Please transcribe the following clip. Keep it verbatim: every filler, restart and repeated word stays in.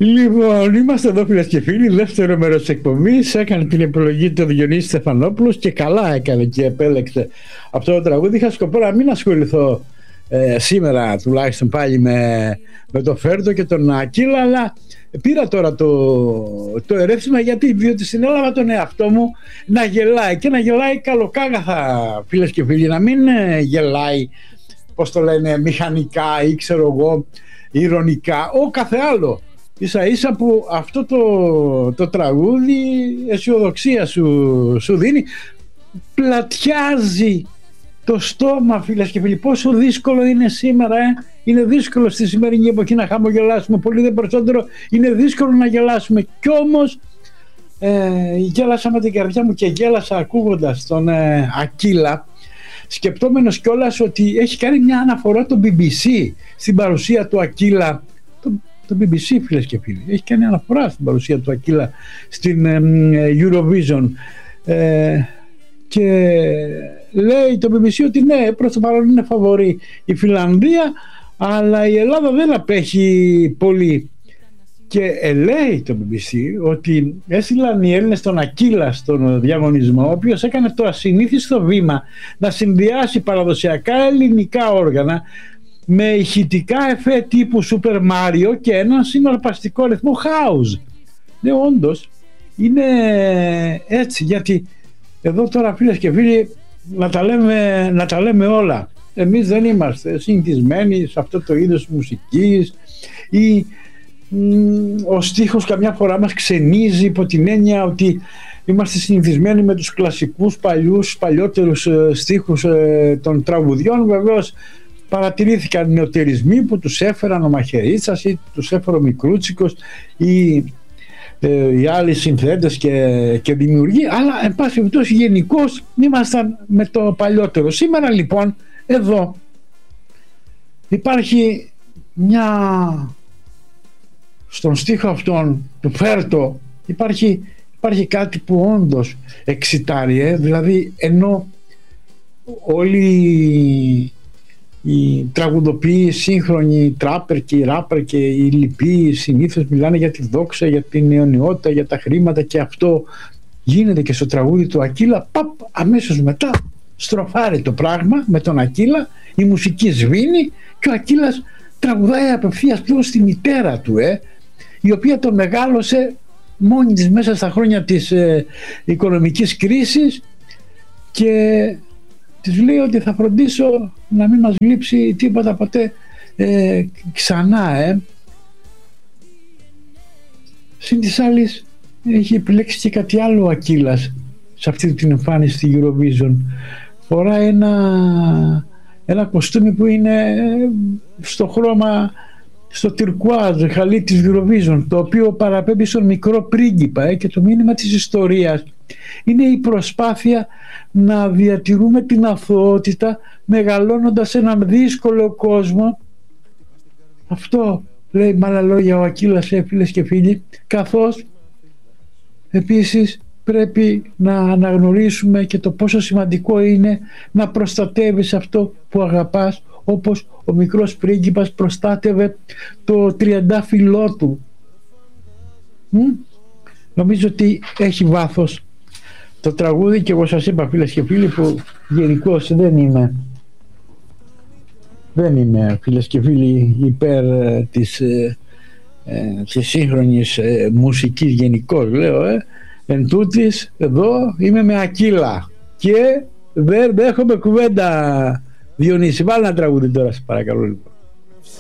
Λοιπόν, είμαστε εδώ φίλες και φίλοι, δεύτερο μέρος της εκπομπής. Έκανε την επιλογή του Διονύση Στεφανόπουλος και καλά έκανε και επέλεξε αυτό το τραγούδι. Είχα σκοπό να μην ασχοληθώ ε, σήμερα τουλάχιστον πάλι με, με το Φέρτο και τον Ακύλα, αλλά πήρα τώρα το, το ερέθισμα γιατί, διότι συνέλαβα τον εαυτό μου να γελάει και να γελάει καλοκάγαθα φίλες και φίλοι, να μην ε, γελάει, πώς το λένε, μηχανικά ή ξέρω εγώ, ηρωνικά, ο κάθε άλλο. Ίσα ίσα που αυτό το, το τραγούδι αισιοδοξία σου, σου δίνει, πλατιάζει το στόμα φίλες και φίλοι. Πόσο δύσκολο είναι σήμερα, ε? Είναι δύσκολο στη σημερινή εποχή να χαμογελάσουμε, πολύ δε περισσότερο είναι δύσκολο να γελάσουμε, κι όμως ε, γέλασα με την καρδιά μου και γέλασα ακούγοντας τον ε, Ακύλα, σκεπτόμενος κιόλας ότι έχει κάνει μια αναφορά το μπι μπι σι στην παρουσία του Ακύλα. Το, το μπι μπι σι φίλες και φίλοι έχει κάνει αναφορά στην παρουσία του Ακύλα στην ε, Eurovision ε, και λέει το μπι μπι σι ότι ναι, προς το παρόν είναι φαβορί η Φιλανδία, αλλά η Ελλάδα δεν απέχει πολύ. Και ε, λέει το μπι μπι σι ότι έστειλαν οι Έλληνες τον Ακύλα στον διαγωνισμό, ο οποίος έκανε το ασυνήθιστο βήμα να συνδυάσει παραδοσιακά ελληνικά όργανα με ηχητικά εφέ τύπου Super Mario και έναν συναρπαστικό ρυθμό house. Ναι, όντως είναι έτσι, γιατί εδώ τώρα φίλες και φίλοι να τα λέμε, να τα λέμε όλα. Εμείς δεν είμαστε συνηθισμένοι σε αυτό το είδος μουσικής ή ο στίχος καμιά φορά μας ξενίζει υπό την έννοια ότι είμαστε συνηθισμένοι με τους κλασικούς παλιούς, παλιότερους στίχους των τραγουδιών. Βεβαίως παρατηρήθηκαν νεωτερισμοί που τους έφεραν ο Μαχαιρίτσας ή τους έφερε ο Μικρούτσικος ή ε, οι άλλοι συνθέτες και, και δημιουργοί, αλλά εν πάση περιπτώσει γενικώς ήμασταν με το παλιότερο. Σήμερα λοιπόν εδώ υπάρχει μια, στον στίχο αυτόν του Φέρτο υπάρχει, υπάρχει κάτι που όντως εξητάρει, ε? Δηλαδή ενώ όλοι οι τραγουδοποιοί σύγχρονοι, οι τράπερ και οι ράπερ και οι λοιποί συνήθως μιλάνε για τη δόξα, για την αιωνιότητα, για τα χρήματα, και αυτό γίνεται και στο τραγούδι του Ακύλα. Παπ, αμέσως μετά στροφάρει το πράγμα με τον Ακύλα, η μουσική σβήνει και ο Ακύλας τραγουδάει απευθείας πλέον στη μητέρα του, ε, η οποία τον μεγάλωσε μόνη της μέσα στα χρόνια της ε, οικονομικής κρίσης και της λέει ότι θα φροντίσω να μην μας λείψει τίποτα ποτέ ε, ξανά. Ε. Συν της άλλης έχει επιλέξει και κάτι άλλο ο Ακύλας σε αυτή την εμφάνιση στη Eurovision. Φοράει ένα, ένα κοστούμι που είναι στο χρώμα, στο τυρκουάζ, χαλί της Eurovision, το οποίο παραπέμπει στον μικρό πρίγκιπα, ε, και το μήνυμα της ιστορίας είναι η προσπάθεια να διατηρούμε την αθωότητα μεγαλώνοντας έναν δύσκολο κόσμο. Αυτό λέει με άλλα λόγια ο Ακύλας, ε, φίλες και φίλοι, καθώς επίσης πρέπει να αναγνωρίσουμε και το πόσο σημαντικό είναι να προστατεύεις αυτό που αγαπάς, όπως ο μικρός πρίγκιπας προστάτευε το τριαντάφυλλό του. Μ? Νομίζω ότι έχει βάθος το τραγούδι και εγώ σας είπα φίλες και φίλοι που γενικώς δεν είμαι δεν είμαι φίλες και φίλοι υπέρ ε, της, ε, ε, της σύγχρονης ε, μουσικής γενικώς λέω, ε. Εν τούτης εδώ είμαι με Ακύλα και δεν δέχομαι κουβέντα. Διονύση, βάλε ένα τραγούδι τώρα σε παρακαλώ λοιπόν.